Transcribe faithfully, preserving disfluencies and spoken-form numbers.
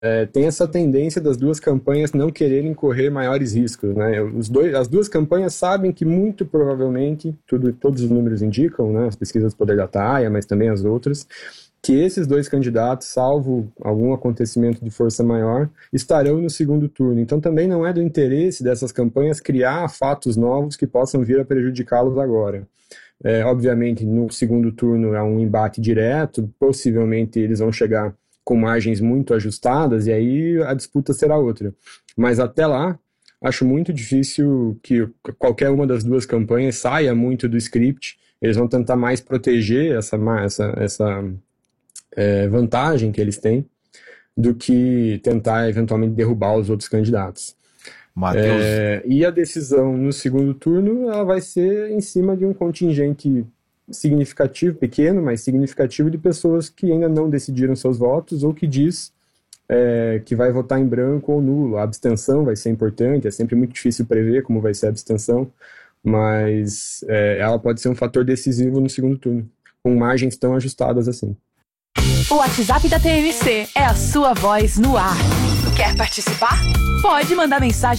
é, tem essa tendência das duas campanhas não quererem correr maiores riscos, né? Os dois, as duas campanhas sabem que muito provavelmente, tudo, todos os números indicam, né? As pesquisas do Poder da Taia, mas também as outras, que esses dois candidatos, salvo algum acontecimento de força maior, estarão no segundo turno. Então também não é do interesse dessas campanhas criar fatos novos que possam vir a prejudicá-los agora. É, obviamente, no segundo turno é um embate direto, possivelmente eles vão chegar com margens muito ajustadas e aí a disputa será outra. Mas até lá, acho muito difícil que qualquer uma das duas campanhas saia muito do script. Eles vão tentar mais proteger essa, essa, essa é, vantagem que eles têm do que tentar eventualmente derrubar os outros candidatos. Matheus... É, e a decisão no segundo turno ela vai ser em cima de um contingente significativo, pequeno, mas significativo de pessoas que ainda não decidiram seus votos ou que diz é, que vai votar em branco ou nulo. A abstenção vai ser importante, é sempre muito difícil prever como vai ser a abstenção, mas é, ela pode ser um fator decisivo no segundo turno, com margens tão ajustadas assim. O WhatsApp da T M C é a sua voz no ar. Quer participar? Pode mandar mensagem